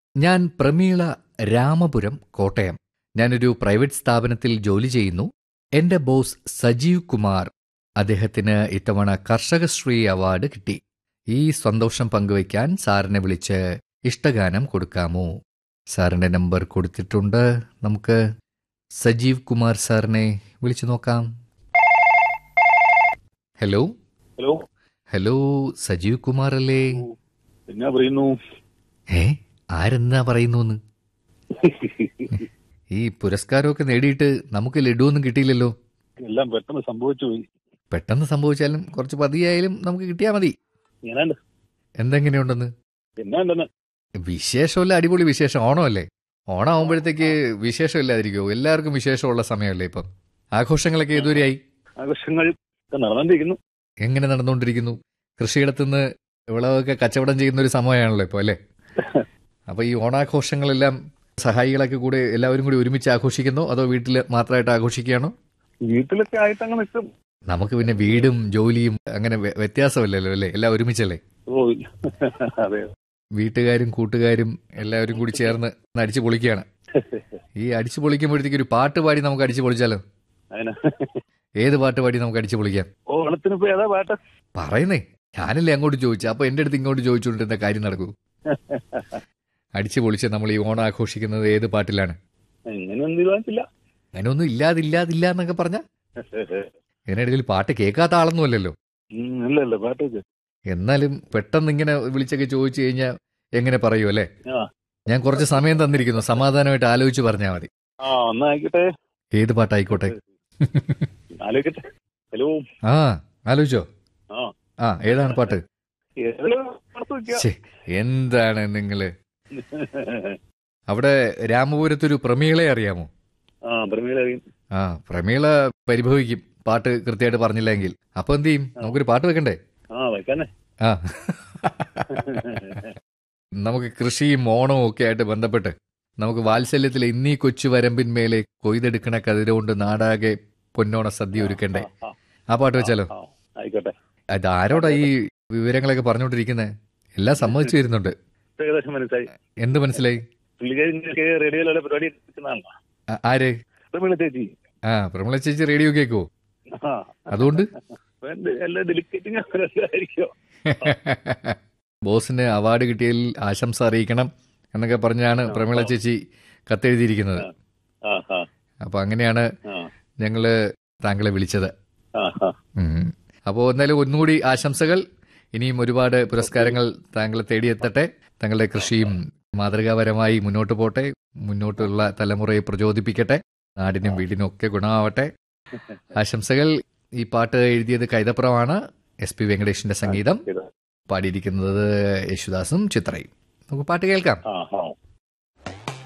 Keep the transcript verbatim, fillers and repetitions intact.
ഞാൻ പ്രമീള, രാമപുരം, കോട്ടയം. ഞാനൊരു പ്രൈവറ്റ് സ്ഥാപനത്തിൽ ജോലി ചെയ്യുന്നു. എന്റെ ബോസ് സജീവ് കുമാർ, അദ്ദേഹത്തിന് ഇത്തവണ കർഷകശ്രീ അവാർഡ് കിട്ടി. ഈ സന്തോഷം പങ്കുവയ്ക്കാൻ സാറിനെ വിളിച്ച് ഇഷ്ടഗാനം കൊടുക്കാമോ? സാറിന്റെ നമ്പർ കൊടുത്തിട്ടുണ്ട്. നമുക്ക് സജീവ് കുമാർ സാറിനെ വിളിച്ചു നോക്കാം. Hello hello hello Sajeev Kumar അല്ലേ? എന്നാ പറയുന്നു? ഏ ആരെന്നാ പറയുന്നു? ഈ പുരസ്കാരമൊക്കെ നേടിയിട്ട് നമുക്ക് ലഡുവൊന്നും കിട്ടിയില്ലല്ലോ. എല്ലാം പെട്ടെന്ന് സംഭവിച്ചു പോയി. പെട്ടെന്ന് സംഭവിച്ചാലും കുറച്ച് പതിയായാലും നമുക്ക് കിട്ടിയാൽ മതി. ഞാനാണ്ട് എന്തെങ്ങനെയുണ്ടെന്ന്? എന്നാണ്ടെന്ന് വിശേഷമല്ല, അടിപൊളി വിശേഷം. ഓണമല്ലേ? ഓണം ആവുമ്പോഴത്തേക്ക് വിശേഷം ഇല്ലാതിരിക്കുമോ? എല്ലാവർക്കും വിശേഷമുള്ള സമയമല്ലേ ഇപ്പം. ആഘോഷങ്ങളൊക്കെ ഏതുവരെയായി? ആഘോഷങ്ങൾ നടന്നുകൊണ്ടിരിക്കുന്നു. എങ്ങനെ നടന്നുകൊണ്ടിരിക്കുന്നു? കൃഷിയിടത്തുനിന്ന് വിളവൊക്കെ കച്ചവടം ചെയ്യുന്ന ഒരു സമയമാണല്ലോ ഇപ്പോൾ, അല്ലേ? അപ്പൊ ഈ ഓണാഘോഷങ്ങളെല്ലാം സഹായികളൊക്കെ കൂടെ എല്ലാവരും കൂടി ഒരുമിച്ച് ആഘോഷിക്കുന്നോ അതോ വീട്ടിൽ മാത്രമായിട്ട് ആഘോഷിക്കുകയാണോ? വീട്ടിലൊക്കെ ആയിട്ട് അങ്ങനെ നിൽക്കും. നമുക്ക് പിന്നെ വീടും ജോലിയും അങ്ങനെ വ്യത്യാസമല്ലല്ലോ, അല്ലേ? എല്ലാം ഒരുമിച്ചല്ലേ? ഓ അതെ. വീട്ടുകാരും കൂട്ടുകാരും എല്ലാവരും കൂടി ചേർന്ന് അടിച്ചു പൊളിക്കുകയാണ്. ഈ അടിച്ചു പൊളിക്കുമ്പോഴത്തേക്ക് ഒരു പാട്ട് പാടി നമുക്ക് അടിച്ചു പൊളിച്ചാലോ? ഏത് പാട്ട് പാടി നമുക്ക് അടിച്ചു പൊളിക്കാം? ഓണത്തിന് ഇപ്പൊ ഏതാ പാട്ട് പറയുന്നേ? ഞാനല്ലേ അങ്ങോട്ട് ചോദിച്ചു, അപ്പൊ എന്റെ അടുത്ത് ഇങ്ങോട്ട് ചോദിച്ചുകൊണ്ടിരുന്ന കാര്യം നടക്കൂ. അടിച്ചു പൊളിച്ച് നമ്മൾ ഈ ഓണം ആഘോഷിക്കുന്നത് ഏത് പാട്ടിലാണ്? അങ്ങനെയൊന്നും തീരുമാനിച്ചില്ല. അങ്ങനെയൊന്നും ഇല്ലാതില്ലാതില്ല എന്നൊക്കെ പറഞ്ഞ ഇതിനിടയിൽ പാട്ട് കേൾക്കാത്ത ആളൊന്നും അല്ലല്ലോ. അല്ലല്ല പാട്ട്. എന്നാലും പെട്ടെന്ന് ഇങ്ങനെ വിളിച്ചൊക്കെ ചോദിച്ചു കഴിഞ്ഞാൽ എങ്ങനെ പറയൂ, അല്ലേ? ഞാൻ കുറച്ച് സമയം തന്നിരിക്കുന്നു, സമാധാനമായിട്ട് ആലോചിച്ച് പറഞ്ഞാൽ മതി. ആ ഒന്നായിക്കോട്ടെ. ഏത് പാട്ടായിക്കോട്ടെ? ആലോചിക്കട്ടെ. ഹലോ. ആ ആലോചിച്ചോ? ആ ഏതാണ് പാട്ട്? എന്താണ് നിങ്ങള് അവിടെ രാമപുരത്തൊരു പ്രമീളെ അറിയാമോ? ആ പ്രമീള പരിഭവിക്കും പാട്ട് കൃത്യമായിട്ട് പറഞ്ഞില്ലെങ്കിൽ. അപ്പൊ എന്ത് ചെയ്യും? നമുക്കൊരു പാട്ട് വെക്കണ്ടേ? ആ നമുക്ക് കൃഷിയും ഓണവും ഒക്കെ ആയിട്ട് ബന്ധപ്പെട്ട് നമുക്ക് വാത്സല്യത്തിലെ ഇന്നീ കൊച്ചു വരമ്പിന്മേലെ കൊയ്തെടുക്കണ കതിരുകൊണ്ട് നാടാകെ പൊന്നോണ സദ്യ ഒരുക്കണ്ടേ? ആ പാട്ട് വെച്ചാലോ? ആയിക്കോട്ടെ. അതാരോടാ ഈ വിവരങ്ങളൊക്കെ പറഞ്ഞോണ്ടിരിക്കുന്നത്? എല്ലാം സമ്മതിച്ചു വരുന്നുണ്ട്. എന്ത് മനസ്സിലായി? ആര്? ആ പ്രമിള ചേച്ചി റേഡിയോ കേക്കോ? അതുകൊണ്ട് ബോസിന് അവാർഡ് കിട്ടിയതിൽ ആശംസ അറിയിക്കണം എന്നൊക്കെ പറഞ്ഞാണ് പ്രമിള ചേച്ചി കത്തെഴുതിയിരിക്കുന്നത്. അപ്പൊ അങ്ങനെയാണ് ഞങ്ങള് താങ്കളെ വിളിച്ചത്. അപ്പോ എന്നാലും ഒന്നുകൂടി ആശംസകൾ. ഇനിയും ഒരുപാട് പുരസ്കാരങ്ങൾ താങ്കളെ തേടിയെത്തട്ടെ. താങ്കളുടെ കൃഷിയും മാതൃകാപരമായി മുന്നോട്ട് പോട്ടെ, മുന്നോട്ടുള്ള തലമുറയെ പ്രചോദിപ്പിക്കട്ടെ, നാടിനും വീടിനും ഒക്കെ ഗുണമാവട്ടെ. ആശംസകൾ. ഈ പാട്ട് എഴുതിയത് കൈതപ്രമാണ്. എസ് പി വെങ്കടേഷിന്റെ സംഗീതം. പാടിയിരിക്കുന്നത് യേശുദാസും ചിത്രയും. നമുക്ക് പാട്ട് കേൾക്കാം.